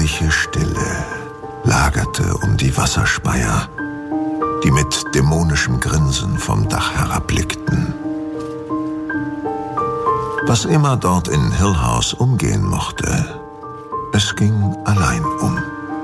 feierliche Stille lagerte um die Wasserspeier, die mit dämonischem Grinsen vom Dach herabblickten. Was immer dort in Hill House umgehen mochte, es ging allein um.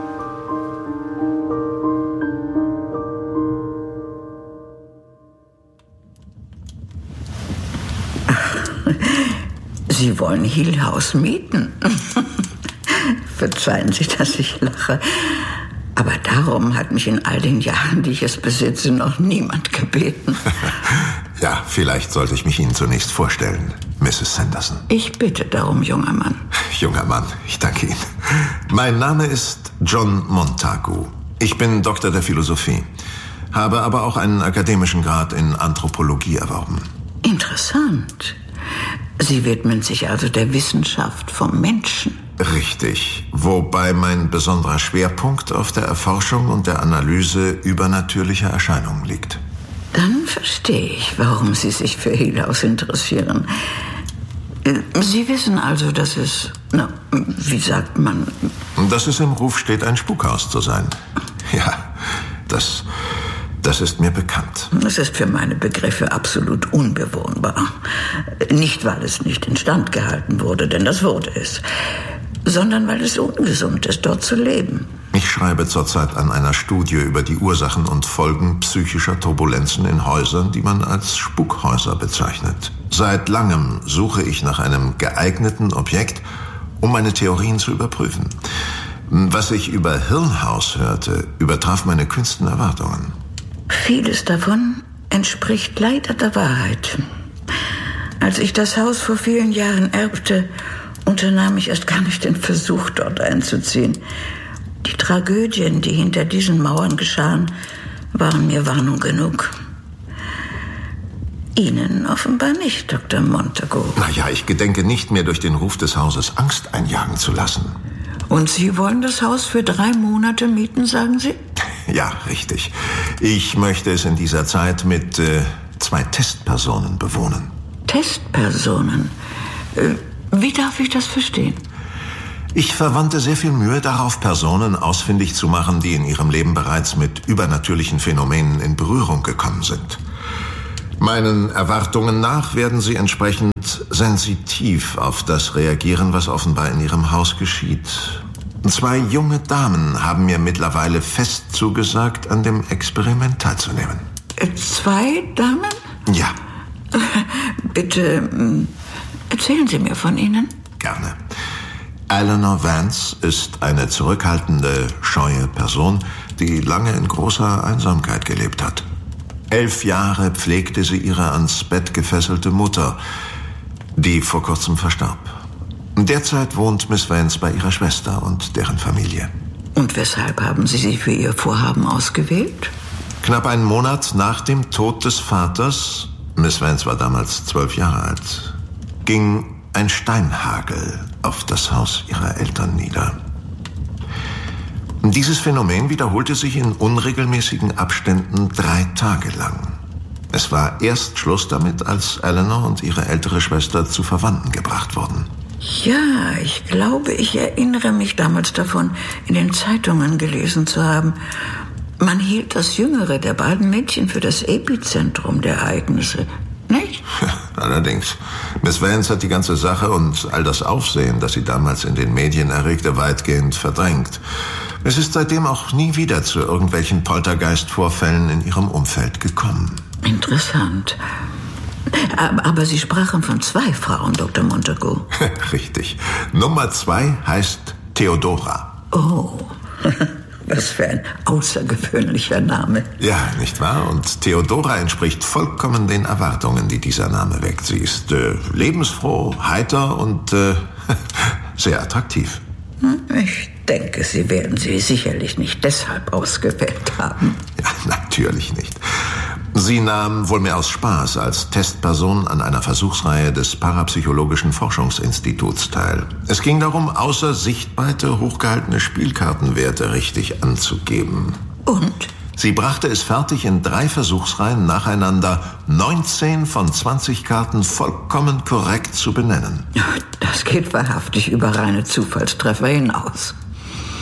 Sie wollen Hill House mieten? Verzeihen Sie, dass ich lache. Aber darum hat mich in all den Jahren, die ich es besitze, noch niemand gebeten. Ja, vielleicht sollte ich mich Ihnen zunächst vorstellen, Mrs. Sanderson. Ich bitte darum, junger Mann. Junger Mann, ich danke Ihnen. Mein Name ist John Montagu. Ich bin Doktor der Philosophie, habe aber auch einen akademischen Grad in Anthropologie erworben. Interessant. Sie widmen sich also der Wissenschaft vom Menschen. Richtig, wobei mein besonderer Schwerpunkt auf der Erforschung und der Analyse übernatürlicher Erscheinungen liegt. Dann verstehe ich, warum Sie sich für Hill House interessieren. Sie wissen also, dass es, wie sagt man? Dass es im Ruf steht, ein Spukhaus zu sein. Ja, das ist mir bekannt. Es ist für meine Begriffe absolut unbewohnbar. Nicht, weil es nicht instand gehalten wurde, denn das wurde es, sondern weil es ungesund ist, dort zu leben. Ich schreibe zurzeit an einer Studie über die Ursachen und Folgen psychischer Turbulenzen in Häusern, die man als Spukhäuser bezeichnet. Seit langem suche ich nach einem geeigneten Objekt, um meine Theorien zu überprüfen. Was ich über Hill House hörte, übertraf meine kühnsten Erwartungen. Vieles davon entspricht leider der Wahrheit. Als ich das Haus vor vielen Jahren erbte, unternahm ich erst gar nicht den Versuch, dort einzuziehen. Die Tragödien, die hinter diesen Mauern geschahen, waren mir Warnung genug. Ihnen offenbar nicht, Dr. Montagu. Naja, ich gedenke nicht mehr, durch den Ruf des Hauses Angst einjagen zu lassen. Und Sie wollen das Haus für 3 Monate mieten, sagen Sie? Ja, richtig. Ich möchte es in dieser Zeit mit 2 Testpersonen bewohnen. Testpersonen? Wie darf ich das verstehen? Ich verwandte sehr viel Mühe darauf, Personen ausfindig zu machen, die in ihrem Leben bereits mit übernatürlichen Phänomenen in Berührung gekommen sind. Meinen Erwartungen nach werden sie entsprechend sensitiv auf das reagieren, was offenbar in ihrem Haus geschieht. 2 junge Damen haben mir mittlerweile fest zugesagt, an dem Experiment teilzunehmen. 2 Damen? Ja. Bitte, erzählen Sie mir von ihnen. Gerne. Eleanor Vance ist eine zurückhaltende, scheue Person, die lange in großer Einsamkeit gelebt hat. 11 Jahre pflegte sie ihre ans Bett gefesselte Mutter, die vor kurzem verstarb. Derzeit wohnt Miss Vance bei ihrer Schwester und deren Familie. Und weshalb haben Sie sie für Ihr Vorhaben ausgewählt? Knapp einen Monat nach dem Tod des Vaters, Miss Vance war damals 12 Jahre alt, ging ein Steinhagel auf das Haus ihrer Eltern nieder. Dieses Phänomen wiederholte sich in unregelmäßigen Abständen 3 Tage lang. Es war erst Schluss damit, als Eleanor und ihre ältere Schwester zu Verwandten gebracht wurden. Ja, ich glaube, ich erinnere mich damals davon, in den Zeitungen gelesen zu haben. Man hielt das jüngere der beiden Mädchen für das Epizentrum der Ereignisse, nicht? Ja, allerdings. Miss Vance hat die ganze Sache und all das Aufsehen, das sie damals in den Medien erregte, weitgehend verdrängt. Es ist seitdem auch nie wieder zu irgendwelchen Poltergeist-Vorfällen in ihrem Umfeld gekommen. Interessant. Aber Sie sprachen von 2 Frauen, Dr. Montagu. Richtig. Nummer 2 heißt Theodora. Oh, was für ein außergewöhnlicher Name. Ja, nicht wahr? Und Theodora entspricht vollkommen den Erwartungen, die dieser Name weckt. Sie ist lebensfroh, heiter und sehr attraktiv. Ich denke, Sie werden sie sicherlich nicht deshalb ausgewählt haben. Ja, natürlich nicht. Sie nahm wohl mehr aus Spaß als Testperson an einer Versuchsreihe des Parapsychologischen Forschungsinstituts teil. Es ging darum, außer Sichtweite hochgehaltene Spielkartenwerte richtig anzugeben. Und? Sie brachte es fertig, in 3 Versuchsreihen nacheinander 19 von 20 Karten vollkommen korrekt zu benennen. Das geht wahrhaftig über reine Zufallstreffer hinaus.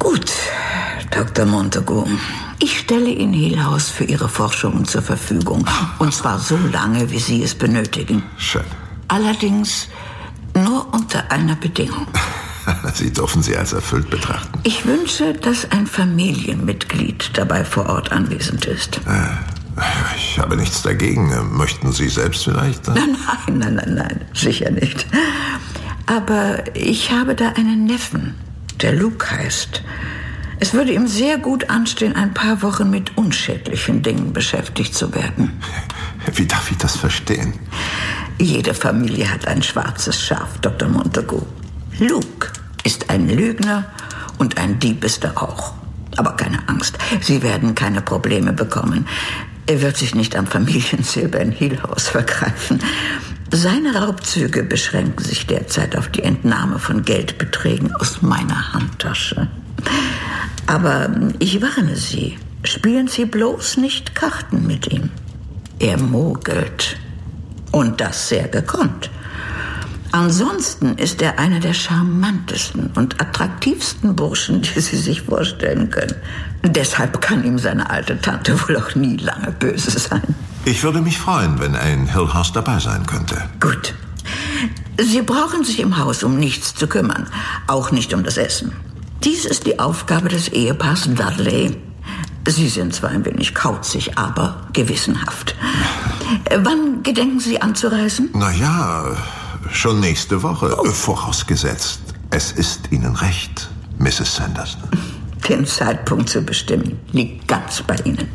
Gut, Dr. Montagu. Ich stelle Ihnen Hill House für Ihre Forschungen zur Verfügung. Und zwar so lange, wie Sie es benötigen. Schön. Allerdings nur unter einer Bedingung. Sie dürfen sie als erfüllt betrachten. Ich wünsche, dass ein Familienmitglied dabei vor Ort anwesend ist. Ich habe nichts dagegen. Möchten Sie selbst vielleicht? Nein, sicher nicht. Aber ich habe da einen Neffen, der Luke heißt. Es würde ihm sehr gut anstehen, ein paar Wochen mit unschädlichen Dingen beschäftigt zu werden. Wie darf ich das verstehen? Jede Familie hat ein schwarzes Schaf, Dr. Montagu. Luke ist ein Lügner und ein Dieb ist er auch. Aber keine Angst, Sie werden keine Probleme bekommen. Er wird sich nicht am Familiensilber in Hill House vergreifen. Seine Raubzüge beschränken sich derzeit auf die Entnahme von Geldbeträgen aus meiner Handtasche. Aber ich warne Sie, spielen Sie bloß nicht Karten mit ihm. Er mogelt. Und das sehr gekonnt. Ansonsten ist er einer der charmantesten und attraktivsten Burschen, die Sie sich vorstellen können. Deshalb kann ihm seine alte Tante wohl auch nie lange böse sein. Ich würde mich freuen, wenn ein Hill House dabei sein könnte. Gut. Sie brauchen sich im Haus um nichts zu kümmern, auch nicht um das Essen. Dies ist die Aufgabe des Ehepaars Dudley. Sie sind zwar ein wenig kauzig, aber gewissenhaft. Wann gedenken Sie anzureisen? Schon nächste Woche. Vorausgesetzt, es ist Ihnen recht, Mrs. Sanderson. Den Zeitpunkt zu bestimmen liegt ganz bei Ihnen.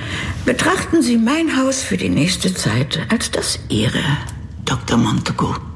Betrachten Sie mein Haus für die nächste Zeit als das Ihre, Dr. Montagu.